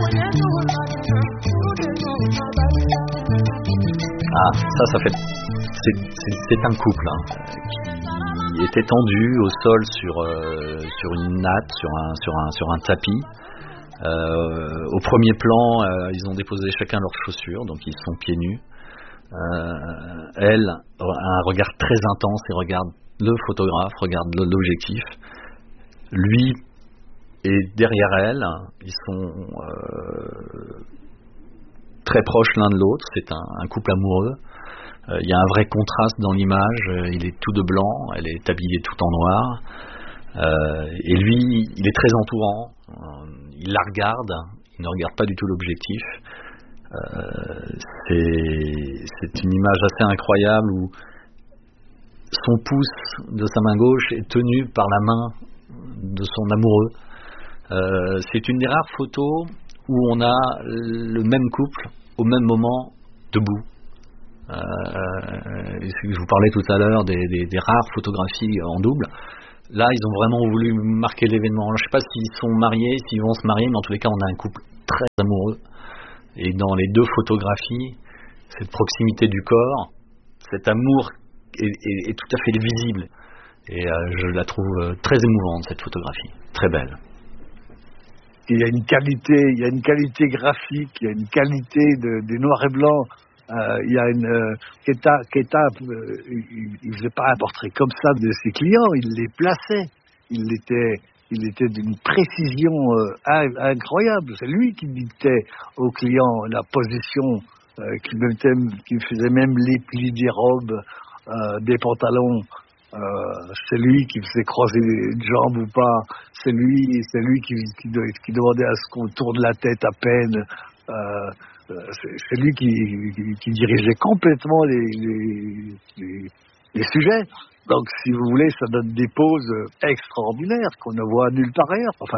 Ah, ça fait... C'est un couple qui était tendu au sol sur une natte, sur un tapis. Au premier plan, ils ont déposé chacun leurs chaussures, donc ils sont pieds nus. Elle a un regard très intense et regarde le photographe, regarde l'objectif. Lui est derrière elle. Ils sont très proches l'un de l'autre. C'est un couple amoureux. Il y a un vrai contraste dans l'image. Il est tout de blanc, elle est habillée tout en noir. Et lui, il est très entourant. Il la regarde. Il ne regarde pas du tout l'objectif. C'est une image assez incroyable où son pouce de sa main gauche est tenu par la main de son amoureux. C'est une des rares photos où on a le même couple au même moment debout. Je vous parlais tout à l'heure des rares photographies en double. Là, ils ont vraiment voulu marquer l'événement. Je ne sais pas s'ils sont mariés, s'ils vont se marier, mais en tous les cas, on a un couple très amoureux. Et dans les deux photographies, cette proximité du corps, cet amour est tout à fait visible. Et je la trouve très émouvante, cette photographie. Très belle. Il y a une qualité graphique, il y a une qualité des noirs et blancs. Il y a une Keita, il faisait pas un portrait comme ça de ses clients, il les plaçait. Il était d'une précision incroyable. C'est lui qui dictait aux clients la position, qui faisait même les plis des robes, des pantalons. C'est lui qui faisait croiser une jambe ou pas. C'est lui qui demandait à ce qu'on tourne la tête à peine. C'est lui qui dirigeait complètement les sujets. Donc, si vous voulez, ça donne des poses extraordinaires qu'on ne voit nulle part ailleurs. Enfin,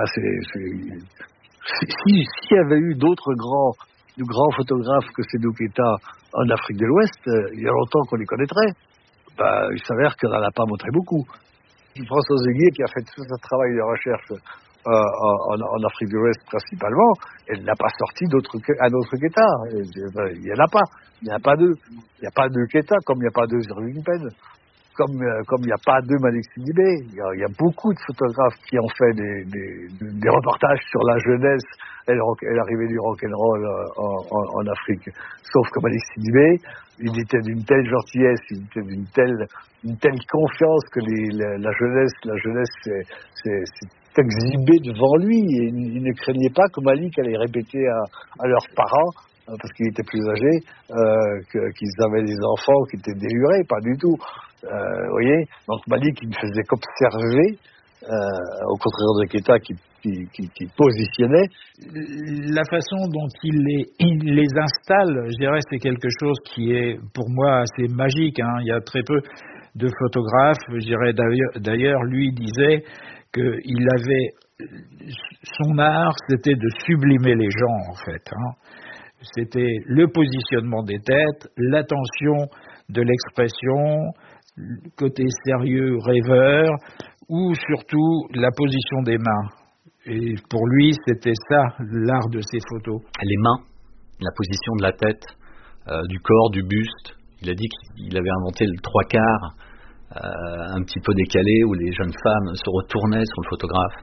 s'il y avait eu d'autres grands photographes que Seydou Keita en Afrique de l'Ouest, il y a longtemps qu'on les connaîtrait. Il s'avère qu'elle n'en a pas montré beaucoup. Françoise Seguier, qui a fait tout ce travail de recherche en Afrique de l'Ouest principalement, elle n'a pas sorti un autre Keita. Il n'y en a pas. Il n'y en a pas deux. Il n'y a pas deux Keita, comme il n'y a pas deux Irving Penn. Comme il n'y a pas deux Malik Sidibé. Il y a beaucoup de photographes qui ont fait des reportages sur la jeunesse et l'arrivée du rock'n'roll en Afrique. Sauf que Malik Sidibé, il était d'une telle gentillesse, il était d'une telle confiance que la jeunesse s'est exhibée devant lui, et il ne craignait pas que Malik allait répéter à leurs parents, parce qu'il était plus âgé, qu'ils avaient des enfants qui étaient délurés, pas du tout. Vous voyez, donc Malik, il ne faisait qu'observer, au contraire de Keita qui positionnait. La façon dont il les installe, je dirais, c'est quelque chose qui est pour moi assez magique. Il y a très peu de photographes, je dirais, d'ailleurs, lui disait qu'il avait son art, c'était de sublimer les gens, en fait. C'était le positionnement des têtes, l'attention de l'expression, le côté sérieux, rêveur, ou surtout la position des mains. Et pour lui, c'était ça, l'art de ses photos. Les mains, la position de la tête, du corps, du buste. Il a dit qu'il avait inventé le trois quarts, un petit peu décalé, où les jeunes femmes se retournaient sur le photographe.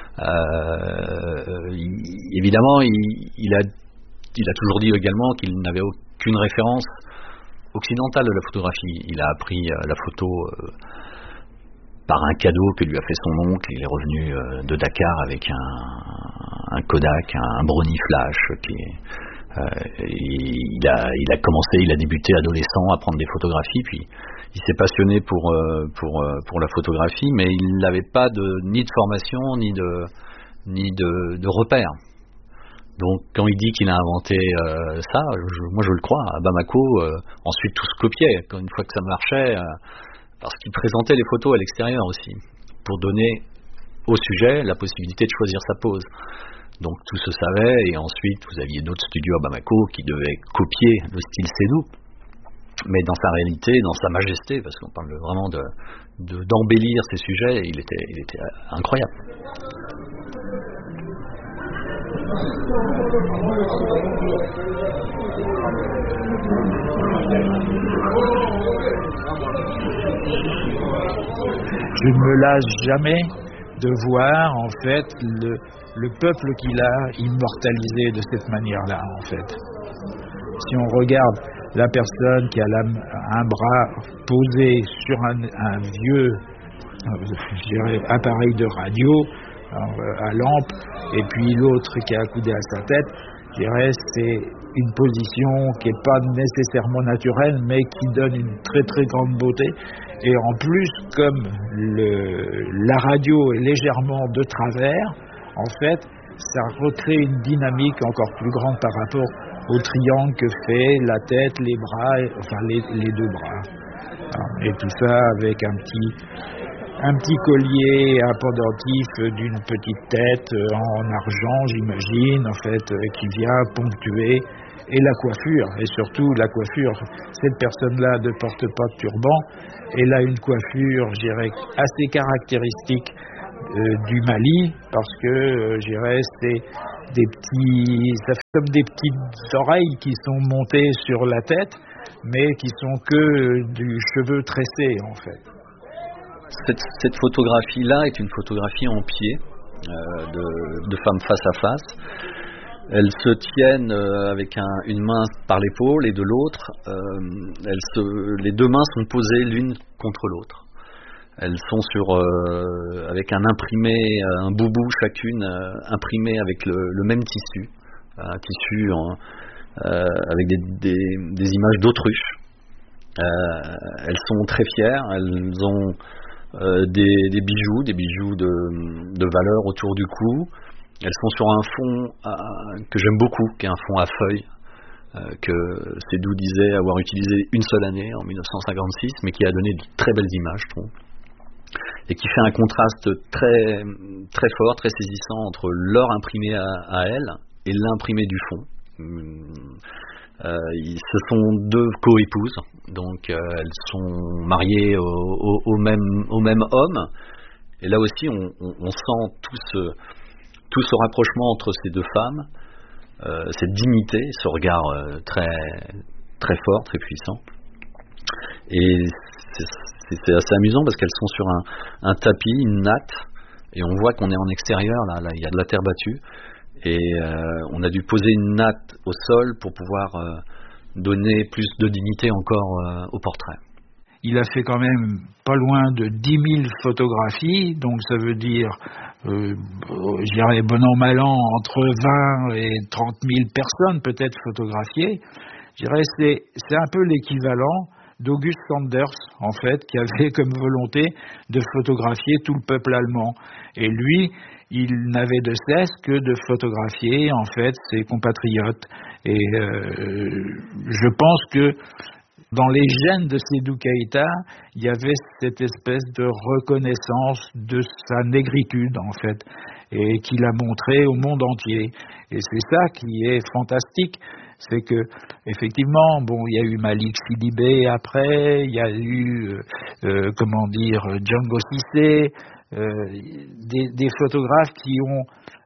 Évidemment, il a toujours dit également qu'il n'avait aucune référence occidentale de la photographie. Il a appris la photo par un cadeau que lui a fait son oncle. Il est revenu de Dakar avec un Kodak, un Brownie Flash. Il a débuté adolescent à prendre des photographies, puis il s'est passionné pour la photographie, mais il n'avait pas ni de formation ni de repères. Donc quand il dit qu'il a inventé ça, moi je le crois. À Bamako, ensuite tout se copiait. Une fois que ça marchait, parce qu'il présentait les photos à l'extérieur aussi, pour donner au sujet la possibilité de choisir sa pose. Donc tout se savait, et ensuite vous aviez d'autres studios à Bamako qui devaient copier le style Seydou, mais dans sa réalité, dans sa majesté, parce qu'on parle vraiment d'embellir ces sujets, il était incroyable. Je ne me lasse jamais de voir en fait le peuple qu'il a immortalisé de cette manière-là en fait. Si on regarde la personne qui a un bras posé sur un vieux appareil de radio à lampe et puis l'autre qui est accoudé à sa tête, je dirais c'est une position qui n'est pas nécessairement naturelle mais qui donne une très très grande beauté. Et en plus, comme la radio est légèrement de travers, en fait, ça recrée une dynamique encore plus grande par rapport au triangle que fait la tête, les bras, enfin les deux bras. Et tout ça avec un petit collier, un pendentif d'une petite tête en argent, j'imagine, en fait, qui vient ponctuer. Et la coiffure, et surtout la coiffure. Cette personne-là ne porte pas de turban. Elle a une coiffure, je dirais, assez caractéristique du Mali, parce que, je dirais, ça fait comme des petites oreilles qui sont montées sur la tête, mais qui sont que du cheveu tressé, en fait. Cette photographie-là est une photographie en pied, de femmes face à face. Elles se tiennent avec une main par l'épaule et de l'autre, les deux mains sont posées l'une contre l'autre. Elles sont avec un imprimé, un boubou chacune, imprimé avec le même tissu, un tissu avec des images d'autruche. Elles sont très fières, elles ont des bijoux de valeur autour du cou. Elles sont sur un fond que j'aime beaucoup, qui est un fond à feuilles, que Seydoux disait avoir utilisé une seule année, en 1956, mais qui a donné de très belles images, je trouve. Et qui fait un contraste très, très fort, très saisissant entre leur imprimé à elles et l'imprimé du fond. Ce sont deux co-épouses, donc elles sont mariées au même homme. Et là aussi, on sent tout ce rapprochement entre ces deux femmes, cette dignité, ce regard très, très fort, très puissant. Et c'est assez amusant parce qu'elles sont sur un tapis, une natte, et on voit qu'on est en extérieur, là il y a de la terre battue, et on a dû poser une natte au sol pour pouvoir donner plus de dignité encore au portrait. Il a fait quand même pas loin de 10 000 photographies, donc ça veut dire, je dirais bon an mal an, entre 20 et 30 000 personnes peut-être photographiées. Je dirais c'est un peu l'équivalent d'August Sanders, en fait, qui avait comme volonté de photographier tout le peuple allemand. Et lui, il n'avait de cesse que de photographier, en fait, ses compatriotes. Et je pense que dans les gènes de Sédou Keïta, il y avait cette espèce de reconnaissance de sa négritude, en fait, et qu'il a montré au monde entier. Et c'est ça qui est fantastique, c'est que, effectivement, bon, il y a eu Malik Sidibé après, il y a eu, Django Cissé, des photographes qui ont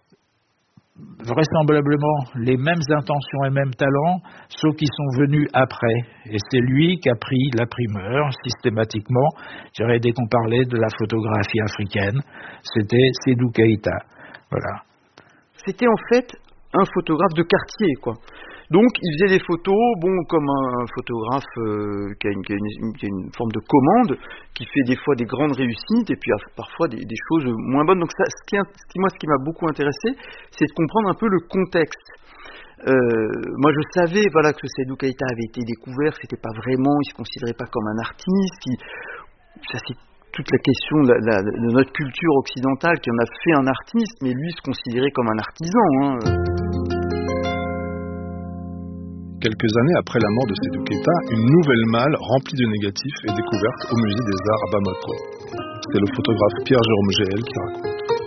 vraisemblablement les mêmes intentions et mêmes talents, sauf qu'ils sont venus après. Et c'est lui qui a pris la primeur systématiquement. Je dirais, dès qu'on parlait de la photographie africaine, c'était Sédou Keïta. Voilà. C'était en fait un photographe de quartier, quoi. Donc, il faisait des photos, comme un photographe qui a une forme de commande, qui fait des fois des grandes réussites et puis parfois des choses moins bonnes. Donc, ce qui m'a beaucoup intéressé, c'est de comprendre un peu le contexte. Moi, je savais, que Sédou Keïta avait été découvert, c'était pas vraiment, il se considérait pas comme un artiste. Ça, c'est toute la question de notre culture occidentale qui en a fait un artiste, mais lui se considérait comme un artisan. Quelques années après la mort de Sédou Keïta, une nouvelle malle remplie de négatifs est découverte au musée des Arts à Bamako. C'est le photographe Pierre-Jérôme Géhel qui raconte.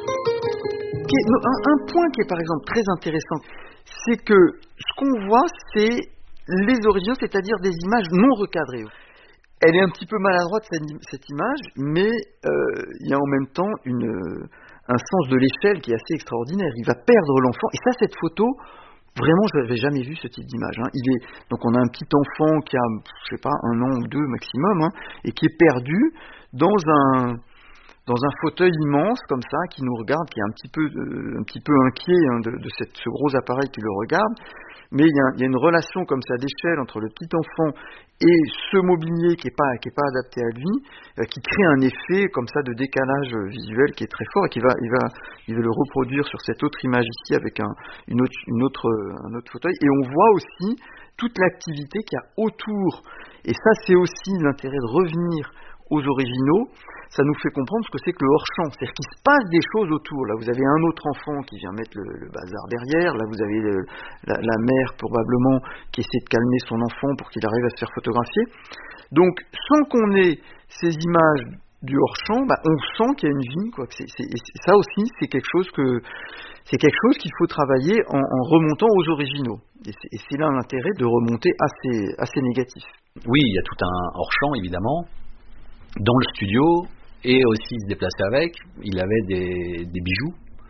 Un point qui est par exemple très intéressant, c'est que ce qu'on voit, c'est les originaux, c'est-à-dire des images non recadrées. Elle est un petit peu maladroite cette image, mais il y a en même temps un sens de l'échelle qui est assez extraordinaire. Il va perdre l'enfant. Et ça, cette photo, vraiment, je n'avais jamais vu ce type d'image. Hein. Donc on a un petit enfant qui a, je sais pas, 1 an ou 2 maximum, hein, et qui est perdu dans un fauteuil immense comme ça, qui nous regarde, qui est un petit peu inquiet, hein, de ce gros appareil qui le regarde. Mais il y a une relation comme ça d'échelle entre le petit enfant et ce mobilier qui est pas adapté à lui, qui crée un effet comme ça de décalage visuel qui est très fort et il va le reproduire sur cette autre image ici avec un autre fauteuil. Et on voit aussi toute l'activité qu'il y a autour. Et ça, c'est aussi l'intérêt de revenir aux originaux. Ça nous fait comprendre ce que c'est que le hors-champ, c'est-à-dire qu'il se passe des choses autour. Là, vous avez un autre enfant qui vient mettre le bazar derrière. Là, vous avez la mère probablement qui essaie de calmer son enfant pour qu'il arrive à se faire photographier. Donc, sans qu'on ait ces images du hors-champ, on sent qu'il y a une vie, quoi. Ça aussi, c'est quelque chose qu'il faut travailler en remontant aux originaux. Et c'est là l'intérêt de remonter assez négatif. Oui, il y a tout un hors-champ, évidemment. Dans le studio, et aussi il se déplaçait avec, il avait des bijoux.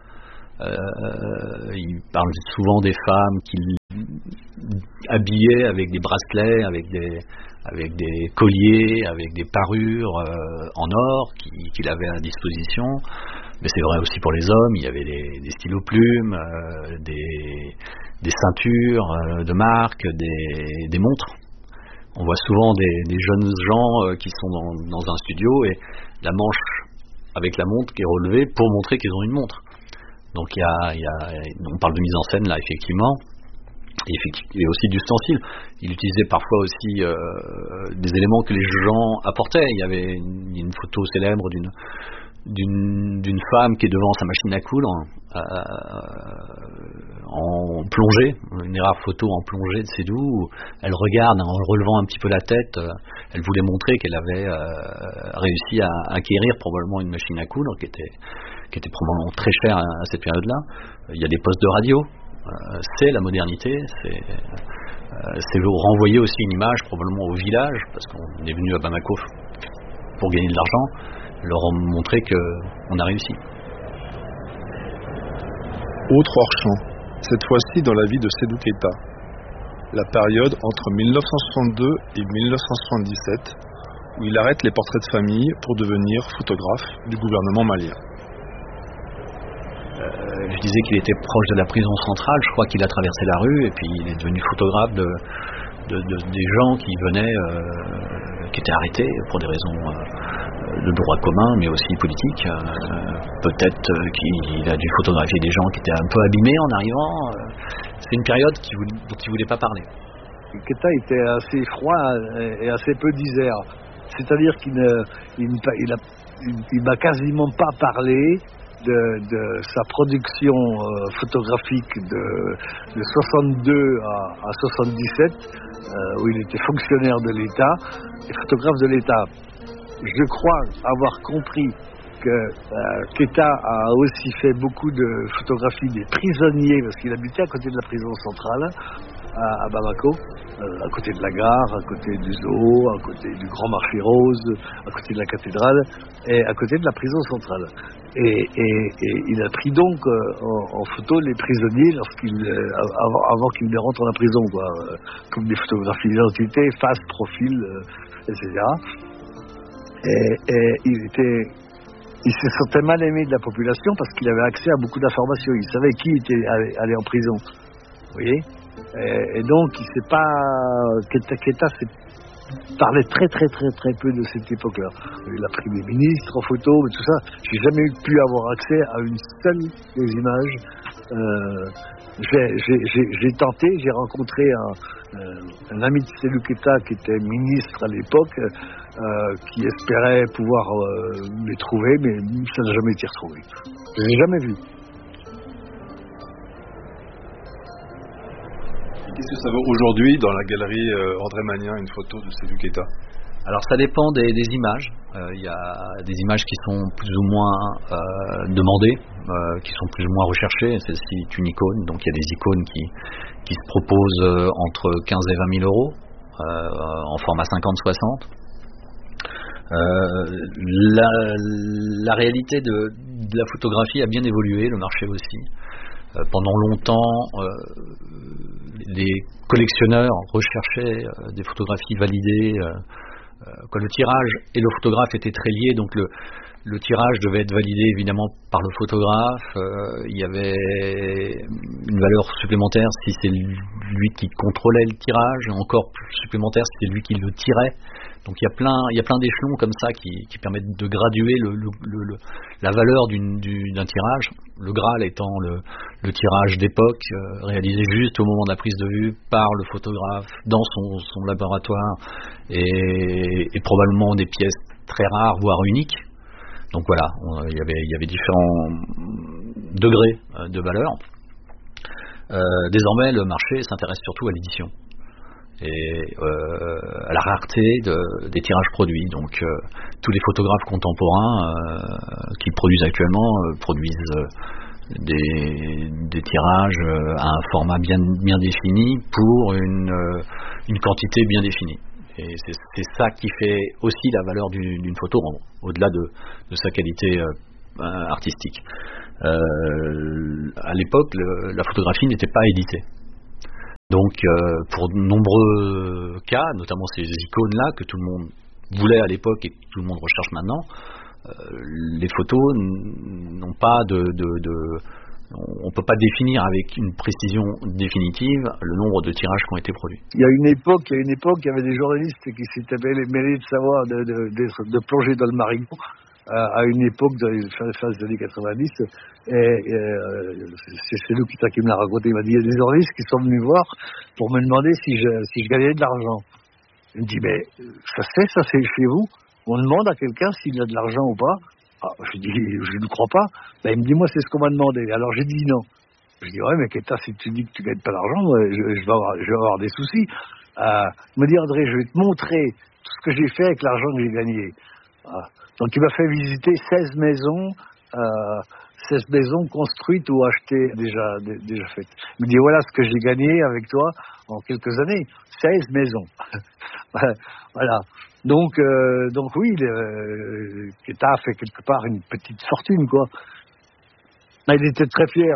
Il parle souvent des femmes qu'il habillait avec des bracelets, avec des colliers, avec des parures en or qu'il avait à disposition. Mais c'est vrai aussi pour les hommes, il y avait des stylos plumes, des ceintures de marque, des montres. On voit souvent des jeunes gens qui sont dans un studio et la manche avec la montre qui est relevée pour montrer qu'ils ont une montre. Donc on parle de mise en scène là, effectivement, et aussi d'ustensiles. Il utilisait parfois aussi des éléments que les gens apportaient. Il y avait une photo célèbre d'une femme qui est devant sa machine à coudre en plongée, une rare photo en plongée de Seydoux où elle regarde en relevant un petit peu la tête. Elle voulait montrer qu'elle avait réussi à acquérir probablement une machine à coudre qui était probablement très chère à cette période-là. Il y a des postes de radio, c'est la modernité, c'est renvoyer aussi une image probablement au village, parce qu'on est venu à Bamako pour gagner de l'argent, leur montrer qu'on a réussi. Autre hors-champ, cette fois-ci dans la vie de Seydou Keita, la période entre 1962 et 1977, où il arrête les portraits de famille pour devenir photographe du gouvernement malien. Je disais qu'il était proche de la prison centrale, je crois qu'il a traversé la rue et puis il est devenu photographe des gens qui venaient, qui étaient arrêtés pour des raisons de droit commun, mais aussi politiques. Peut-être qu'il a dû photographier des gens qui étaient un peu abîmés en arrivant. C'est une période dont il ne voulait pas parler. Keita était assez froid et assez peu disert. C'est-à-dire qu'il m'a quasiment pas parlé de sa production photographique de 62 à 77, où il était fonctionnaire de l'État et photographe de l'État. Je crois avoir compris que Keita a aussi fait beaucoup de photographies des prisonniers, parce qu'il habitait à côté de la prison centrale à Bamako, à côté de la gare, à côté du zoo, à côté du grand marché rose, à côté de la cathédrale et à côté de la prison centrale. Et il a pris donc en photo les prisonniers avant qu'ils ne rentrent en la prison, quoi, comme des photographies d'identité, face, profil, etc. Et il se sentait mal aimé de la population parce qu'il avait accès à beaucoup d'informations. Il savait qui était allé en prison. Vous voyez ? Et donc, il sait pas. Keita parlait très peu de cette époque-là. Il a pris des ministres en photo, tout ça. J'ai jamais pu avoir accès à une seule des images. J'ai tenté, j'ai rencontré un ami de Seydou Keita qui était ministre à l'époque, qui espérait pouvoir les trouver, mais ça n'a jamais été retrouvé. Je ne l'ai jamais vu. Qu'est-ce que ça vaut aujourd'hui dans la galerie André Magnin, une photo de Seydou Keita? Alors ça dépend des images. Il y a des images qui sont plus ou moins demandées, qui sont plus ou moins recherchées. Celle-ci est une icône, donc il y a des icônes qui se proposent entre 15 et 20 000 euros en format 50-60. La réalité de la photographie a bien évolué, le marché aussi. Pendant longtemps, les collectionneurs recherchaient des photographies validées. Le tirage et le photographe étaient très liés, donc le tirage devait être validé évidemment par le photographe. Il y avait une valeur supplémentaire si c'est lui qui contrôlait le tirage, et encore plus supplémentaire si c'est lui qui le tirait. Donc il y a plein d'échelons comme ça qui permettent de graduer la valeur d'un tirage. Le Graal étant le tirage d'époque réalisé juste au moment de la prise de vue par le photographe dans son laboratoire et probablement des pièces très rares voire uniques. Donc voilà, il y avait différents degrés de valeur. Désormais, le marché s'intéresse surtout à l'édition et à la rareté des tirages produits. Donc tous les photographes contemporains qui produisent actuellement produisent des tirages à un format bien défini pour une quantité bien définie. Et c'est ça qui fait aussi la valeur d'une photo, au-delà de sa qualité artistique. À l'époque, la photographie n'était pas éditée. Donc, pour de nombreux cas, notamment ces icônes-là que tout le monde voulait à l'époque et que tout le monde recherche maintenant, les photos n'ont pas on ne peut pas définir avec une précision définitive le nombre de tirages qui ont été produits. Il y a une époque, il y avait des journalistes qui s'étaient mêlés de savoir, de plonger dans le marigot à une époque dans les phases des années 90. C'est nous qui me l'a raconté. Il m'a dit, il y a des journalistes qui sont venus voir pour me demander si je gagnais de l'argent. Il me dit, mais ça c'est chez vous. On demande à quelqu'un s'il a de l'argent ou pas. Ah, je dis, je ne crois pas. Ben, il me dit, moi, c'est ce qu'on m'a demandé. Alors, j'ai dit non. Je dis, ouais, mais Keita, si tu dis que tu gagnes pas d'argent, je vais avoir des soucis. Il me dit, André, je vais te montrer tout ce que j'ai fait avec l'argent que j'ai gagné. Donc, il m'a fait visiter 16 maisons construites ou achetées déjà faites. Il me dit, voilà ce que j'ai gagné avec toi en quelques années. 16 maisons. Voilà. Donc oui, Keita a fait quelque part une petite fortune, quoi. Il était très fier,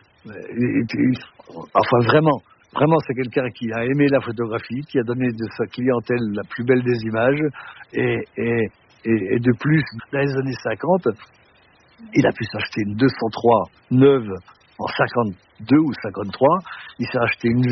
enfin vraiment c'est quelqu'un qui a aimé la photographie, qui a donné de sa clientèle la plus belle des images, et de plus, dans les années 50, il a pu s'acheter une 203 neuve en 52 ou 53, il s'est acheté une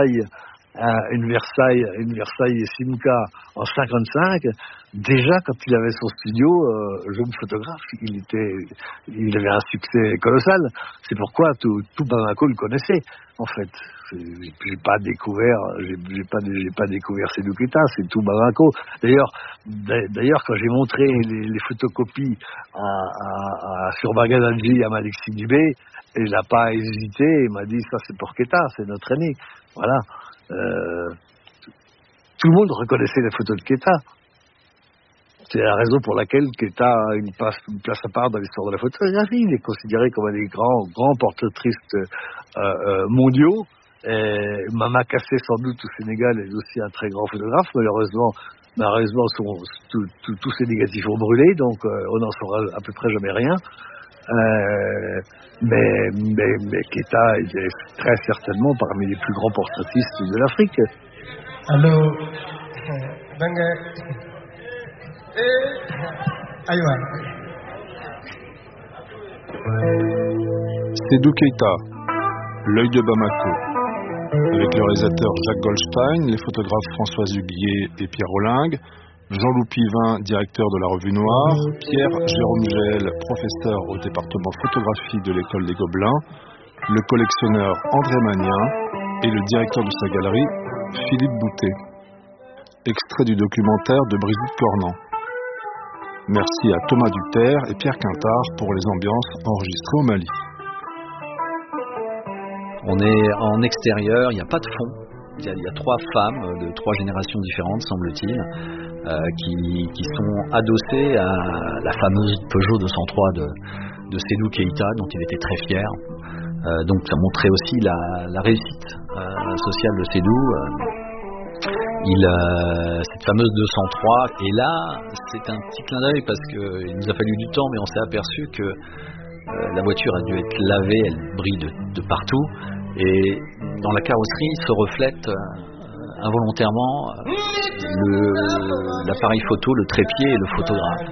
Versailles Simca en 55. Déjà, quand il avait son studio, jeune photographe, il avait un succès colossal. C'est pourquoi tout Bamako le connaissait, en fait. J'ai pas découvert Seydou Keita, c'est tout Bamako. D'ailleurs, quand j'ai montré les photocopies sur Bagadadji à Malik Sidibé, il n'a pas hésité, il m'a dit, ça c'est pour Keita, c'est notre aîné. Voilà. Tout le monde reconnaissait les photos de Keita. C'est la raison pour laquelle Keita a une place à part dans l'histoire de la photographie. Il est considéré comme un des grands portraitristes mondiaux. Mama Kassé, sans doute, au Sénégal, est aussi un très grand photographe. Malheureusement, tous ces négatifs ont brûlé, donc on n'en saura à peu près jamais rien. Mais Keita est très certainement parmi les plus grands portraitistes de l'Afrique. Allô, Seydou Keita, l'œil de Bamako, avec le réalisateur Jacques Goldstein, les photographes Françoise Huguier et Pierre Rollingue, Jean-Loup Pivin, directeur de la Revue Noire, Pierre-Jérôme Gel, professeur au département photographie de l'école des Gobelins, le collectionneur André Magnien et le directeur de sa galerie, Philippe Boutet. Extrait du documentaire de Brigitte Cornan. Merci à Thomas Duterre et Pierre Quintard pour les ambiances enregistrées au Mali. On est en extérieur, il n'y a pas de fond. Il y a 3 femmes de 3 générations différentes, semble-t-il, qui sont adossées à la fameuse Peugeot 203 de Seydou Keita, dont il était très fier. Donc ça montrait aussi la réussite sociale de Seydou. cette fameuse 203, et là c'est un petit clin d'œil parce qu'il nous a fallu du temps, mais on s'est aperçu que la voiture a dû être lavée, elle brille de partout, et dans la carrosserie se reflète involontairement l'appareil photo, le trépied et le photographe.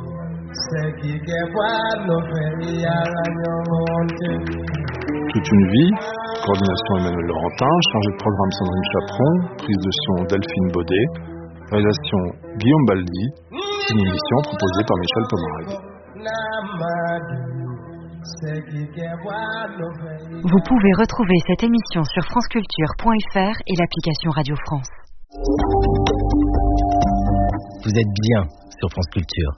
Toute une vie, coordination Emmanuel Laurentin, chargé de programme Sandrine Chaperon, prise de son Delphine Baudet, réalisation Guillaume Baldi, une émission proposée par Michel Pomarègue. Vous pouvez retrouver cette émission sur franceculture.fr et l'application Radio France. Vous êtes bien sur France Culture.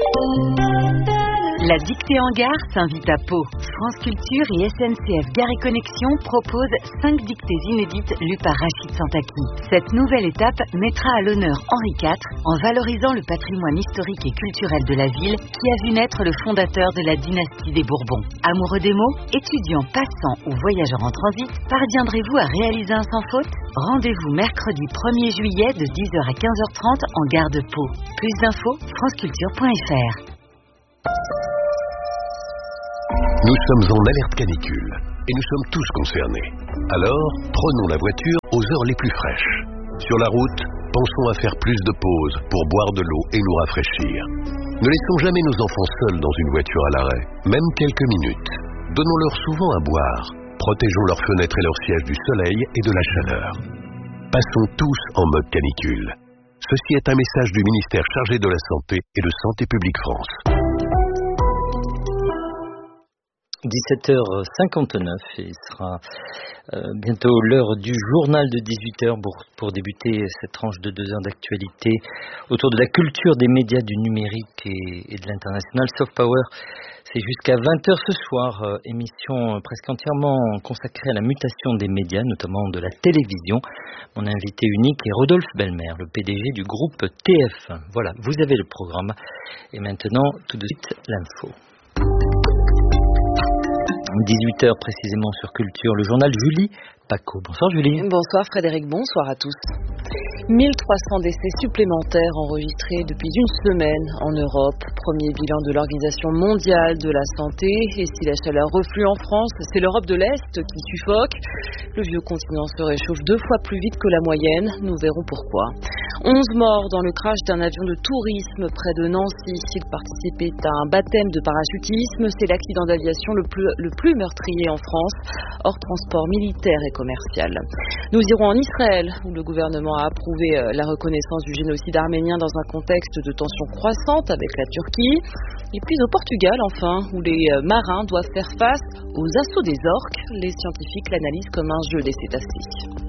La dictée en gare s'invite à Pau. France Culture et SNCF Gare et Connexion proposent 5 dictées inédites lues par Rachid Santaki. Cette nouvelle étape mettra à l'honneur Henri IV en valorisant le patrimoine historique et culturel de la ville qui a vu naître le fondateur de la dynastie des Bourbons. Amoureux des mots, étudiants, passants ou voyageurs en transit, parviendrez-vous à réaliser un sans faute ? Rendez-vous mercredi 1er juillet de 10h à 15h30 en gare de Pau. Plus d'infos, franceculture.fr. Nous sommes en alerte canicule et nous sommes tous concernés. Alors, prenons la voiture aux heures les plus fraîches. Sur la route, pensons à faire plus de pauses pour boire de l'eau et nous rafraîchir. Ne laissons jamais nos enfants seuls dans une voiture à l'arrêt, même quelques minutes. Donnons-leur souvent à boire. Protégeons leurs fenêtres et leurs sièges du soleil et de la chaleur. Passons tous en mode canicule. Ceci est un message du ministère chargé de la Santé et de Santé publique France. 17h59 et il sera bientôt l'heure du journal de 18h pour débuter cette tranche de 2 heures d'actualité autour de la culture des médias, du numérique et de l'international. Soft Power, c'est jusqu'à 20h ce soir, émission presque entièrement consacrée à la mutation des médias, notamment de la télévision. Mon invité unique est Rodolphe Belmer, le PDG du groupe TF1. Voilà, vous avez le programme. Et maintenant, tout de suite, l'info. 18h précisément sur Culture, le journal Julie Paco. Bonsoir Julie. Bonsoir Frédéric, bonsoir à tous. 1300 décès supplémentaires enregistrés depuis une semaine en Europe. Premier bilan de l'Organisation mondiale de la santé. Et si la chaleur reflue en France, c'est l'Europe de l'Est qui suffoque. Le vieux continent se réchauffe 2 fois plus vite que la moyenne. Nous verrons pourquoi. 11 morts dans le crash d'un avion de tourisme près de Nancy. Il participait à un baptême de parachutisme. C'est l'accident d'aviation le plus meurtrier en France, hors transport militaire et commercial. Nous irons en Israël, où le gouvernement a approuvé la reconnaissance du génocide arménien dans un contexte de tension croissante avec la Turquie. Et puis au Portugal, enfin, où les marins doivent faire face aux assauts des orques. Les scientifiques l'analysent comme un jeu des cétacés.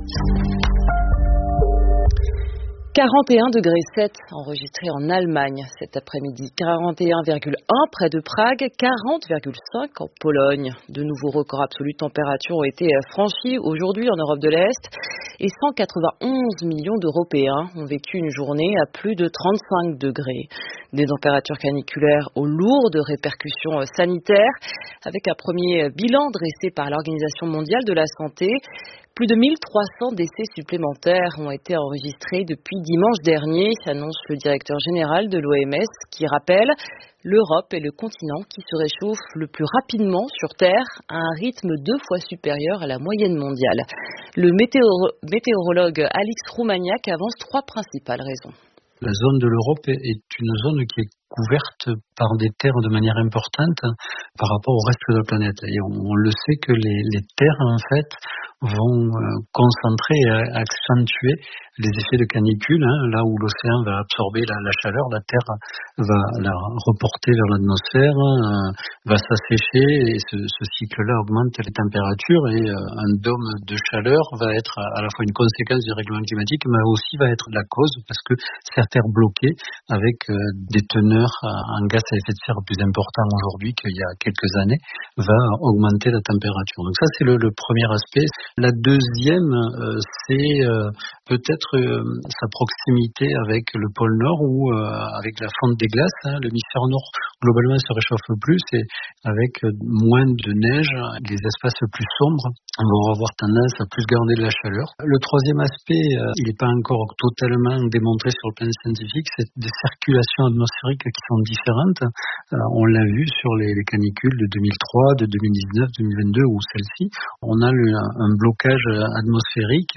41,7 degrés enregistrés en Allemagne cet après-midi, 41,1 près de Prague, 40,5 en Pologne. De nouveaux records absolus de température ont été franchis aujourd'hui en Europe de l'Est et 191 millions d'Européens ont vécu une journée à plus de 35 degrés. Des températures caniculaires aux lourdes répercussions sanitaires, avec un premier bilan dressé par l'Organisation mondiale de la santé. Plus de 1300 décès supplémentaires ont été enregistrés depuis dimanche dernier, annonce le directeur général de l'OMS, qui rappelle l'Europe est le continent qui se réchauffe le plus rapidement sur Terre, à un rythme 2 fois supérieur à la moyenne mondiale. Le météorologue Alix Roumaniac avance 3 principales raisons. La zone de l'Europe est une zone qui est couverte par des terres de manière importante par rapport au reste de la planète. Et on le sait que les terres, en fait, vont concentrer et accentuer les effets de canicule. Là où l'océan va absorber la chaleur, la terre va la reporter vers l'atmosphère, va s'assécher et ce cycle-là augmente les températures et un dôme de chaleur va être à la fois une conséquence du règlement climatique mais aussi va être la cause parce que cette terre bloquée avec des teneurs en gaz à effet de serre plus importants aujourd'hui qu'il y a quelques années va augmenter la température. Donc ça c'est le premier aspect. La deuxième c'est peut-être sa proximité avec le pôle Nord ou avec la fonte des glaces. L'hémisphère Nord, globalement, se réchauffe plus et avec moins de neige, les espaces plus sombres vont avoir tendance à plus garder de la chaleur. Le troisième aspect, il n'est pas encore totalement démontré sur le plan scientifique, c'est des circulations atmosphériques qui sont différentes. On l'a vu sur les canicules de 2003, de 2019, 2022 ou celle-ci. On a un blocage atmosphérique,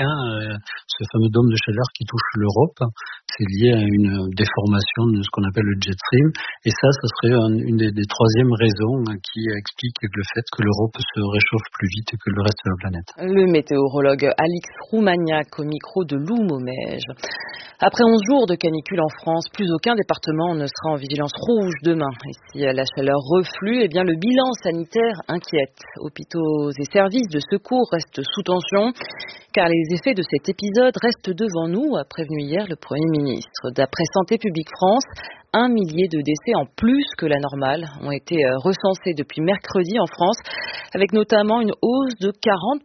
ce fameux dôme de chaleur qui touche l'Europe. C'est lié à une déformation de ce qu'on appelle le jet stream. Et ça serait une des troisièmes raisons qui explique le fait que l'Europe se réchauffe plus vite que le reste de la planète. Le météorologue Alix Roumaniac au micro de Lou Momège. Après 11 jours de canicule en France, plus aucun département ne sera en vigilance rouge demain. Et si la chaleur reflue, le bilan sanitaire inquiète. Hôpitaux et services de secours restent sous tension, car les effets de cet épisode restent devant nous, a prévenu hier le Premier ministre. D'après Santé publique France, 1 millier de décès en plus que la normale ont été recensés depuis mercredi en France, avec notamment une hausse de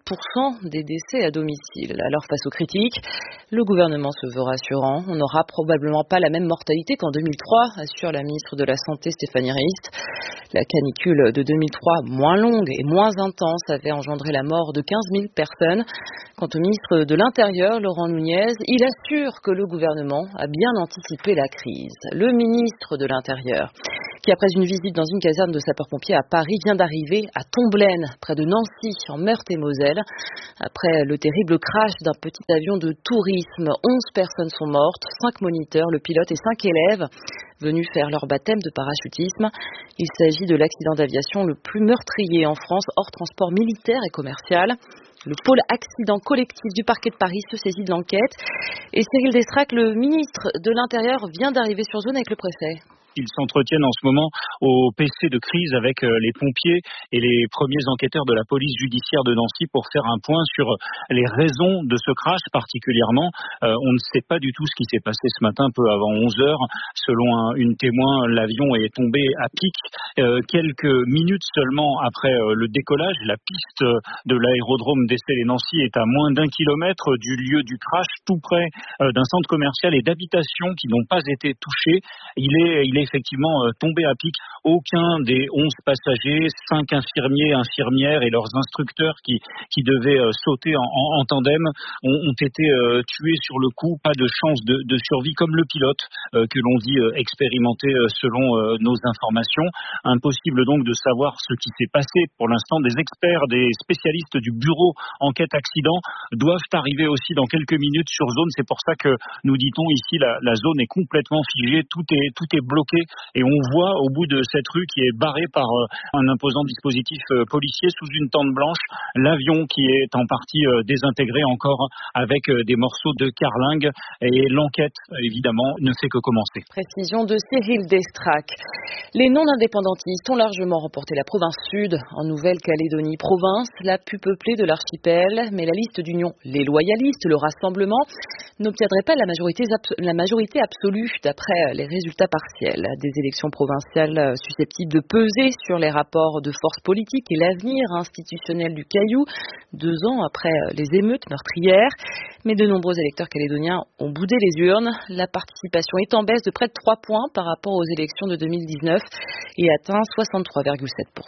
40% des décès à domicile. Alors face aux critiques, le gouvernement se veut rassurant. On n'aura probablement pas la même mortalité qu'en 2003, assure la ministre de la Santé Stéphanie Rist. La canicule de 2003, moins longue et moins intense, avait engendré la mort de 15 000 personnes. Quant au ministre de l'Intérieur, Laurent Nunez, il assure que le gouvernement a bien anticipé la crise. Le ministre de l'Intérieur, qui après une visite dans une caserne de sapeurs-pompiers à Paris, vient d'arriver à Tomblaine, près de Nancy, en Meurthe-et-Moselle. Après le terrible crash d'un petit avion de tourisme, 11 personnes sont mortes, 5 moniteurs, le pilote et 5 élèves venus faire leur baptême de parachutisme. Il s'agit de l'accident d'aviation le plus meurtrier en France, hors transport militaire et commercial. Le pôle accident collectif du parquet de Paris se saisit de l'enquête. Et Cyril Destrac, le ministre de l'Intérieur, vient d'arriver sur zone avec le préfet. Ils s'entretiennent en ce moment au PC de crise avec les pompiers et les premiers enquêteurs de la police judiciaire de Nancy pour faire un point sur les raisons de ce crash particulièrement. On ne sait pas du tout ce qui s'est passé ce matin, peu avant 11 heures. Selon une témoin, l'avion est tombé à pic. Quelques minutes seulement après le décollage, la piste de l'aérodrome d'Essel-et-Nancy est à moins d'1 kilomètre du lieu du crash, tout près d'un centre commercial et d'habitations qui n'ont pas été touchées. Il est effectivement tombé à pic. Aucun des 11 passagers, 5 infirmiers, infirmières et leurs instructeurs qui devaient sauter en tandem ont été tués sur le coup. Pas de chance de survie, comme le pilote que l'on dit expérimenté selon nos informations. Impossible donc de savoir ce qui s'est passé. Pour l'instant, des experts, des spécialistes du bureau enquête accident doivent arriver aussi dans quelques minutes sur zone. C'est pour ça que nous dit-on ici la zone est complètement figée, tout est bloqué et on voit au bout de cette rue qui est barrée par un imposant dispositif policier sous une tente blanche, l'avion qui est en partie désintégré encore avec des morceaux de carlingue et l'enquête évidemment ne fait que commencer. Précision de Cyril Destrac. Les non-indépendantistes ont largement remporté la province sud en Nouvelle-Calédonie, province la plus peuplée de l'archipel, mais la liste d'union Les Loyalistes, le rassemblement, n'obtiendrait pas la majorité absolue d'après les résultats partiels. Des élections provinciales susceptibles de peser sur les rapports de force politique et l'avenir institutionnel du Caillou, 2 ans après les émeutes meurtrières. Mais de nombreux électeurs calédoniens ont boudé les urnes. La participation est en baisse de près de 3 points par rapport aux élections de 2019 et atteint 63,7%.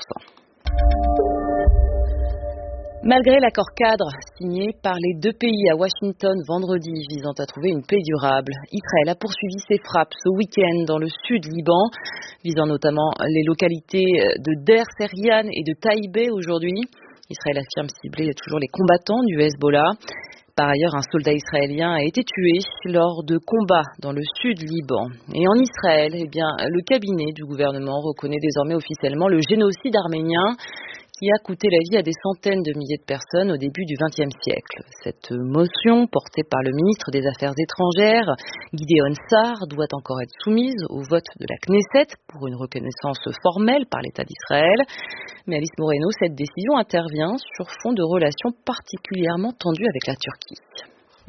Malgré l'accord cadre signé par les 2 pays à Washington vendredi visant à trouver une paix durable, Israël a poursuivi ses frappes ce week-end dans le sud Liban, visant notamment les localités de Der Serian et de Taïbé aujourd'hui. Israël affirme cibler toujours les combattants du Hezbollah. Par ailleurs, un soldat israélien a été tué lors de combats dans le sud Liban. Et en Israël, le cabinet du gouvernement reconnaît désormais officiellement le génocide arménien qui a coûté la vie à des centaines de milliers de personnes au début du XXe siècle. Cette motion, portée par le ministre des Affaires étrangères, Gideon Sa'ar, doit encore être soumise au vote de la Knesset pour une reconnaissance formelle par l'État d'Israël. Mais Alice Moreno, cette décision intervient sur fond de relations particulièrement tendues avec la Turquie.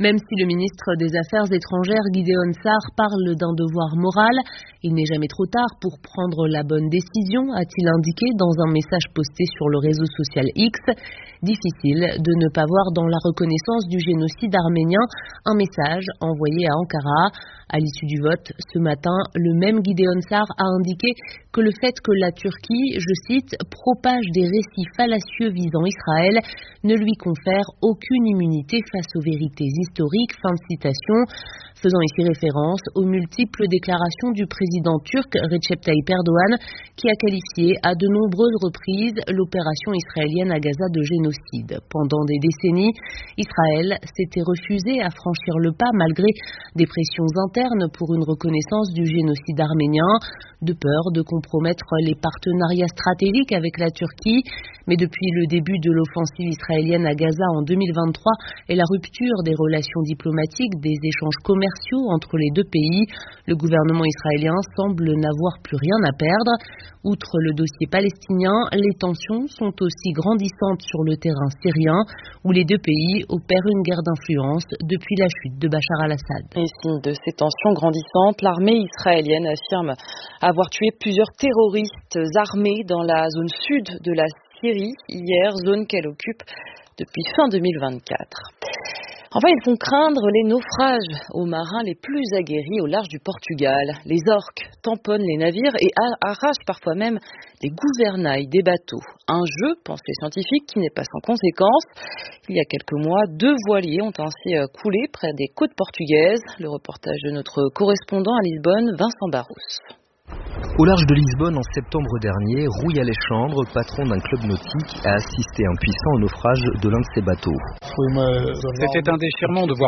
Même si le ministre des Affaires étrangères Gideon Sa'ar parle d'un devoir moral, il n'est jamais trop tard pour prendre la bonne décision, a-t-il indiqué dans un message posté sur le réseau social X. Difficile de ne pas voir dans la reconnaissance du génocide arménien un message envoyé à Ankara. À l'issue du vote, ce matin, le même Gideon Sa'ar a indiqué que le fait que la Turquie, je cite, propage des récits fallacieux visant Israël ne lui confère aucune immunité face aux vérités historiques. Fin de citation. Faisant ici référence aux multiples déclarations du président turc Recep Tayyip Erdogan, qui a qualifié à de nombreuses reprises l'opération israélienne à Gaza de génocide. Pendant des décennies, Israël s'était refusé à franchir le pas malgré des pressions internes pour une reconnaissance du génocide arménien, de peur de compromettre les partenariats stratégiques avec la Turquie. Mais depuis le début de l'offensive israélienne à Gaza en 2023 et la rupture des relations diplomatiques, des échanges commerciaux entre les deux pays, le gouvernement israélien semble n'avoir plus rien à perdre. Outre le dossier palestinien, les tensions sont aussi grandissantes sur le terrain syrien, où les deux pays opèrent une guerre d'influence depuis la chute de Bachar al-Assad. Et signe de ces tensions grandissantes, l'armée israélienne affirme avoir tué plusieurs terroristes armés dans la zone sud de la Syrie hier, zone qu'elle occupe depuis fin 2024. Enfin, ils font craindre les naufrages aux marins les plus aguerris au large du Portugal. Les orques tamponnent les navires et arrachent parfois même les gouvernails des bateaux. Un jeu, pensent les scientifiques, qui n'est pas sans conséquences. Il y a quelques mois, 2 voiliers ont ainsi coulé près des côtes portugaises. Le reportage de notre correspondant à Lisbonne, Vincent Barros. Au large de Lisbonne, en septembre dernier, Rui Alexandre, patron d'un club nautique, a assisté impuissant au naufrage de l'un de ses bateaux. C'était un déchirement de voir